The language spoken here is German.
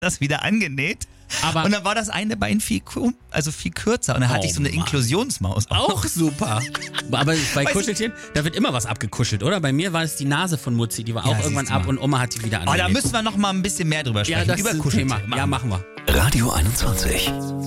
das wieder angenäht. Und dann war das eine Bein viel kürzer. Und dann hatte ich so eine Inklusionsmaus Auch super. Aber bei Kuscheltieren, da wird immer was abgekuschelt, oder? Bei mir war es die Nase von Mutzi, die war auch irgendwann ab und Oma hat die wieder angenäht. Da müssen wir noch mal ein bisschen mehr drüber sprechen. Ja, das ist ein Thema. Ja, machen wir. Radio 21.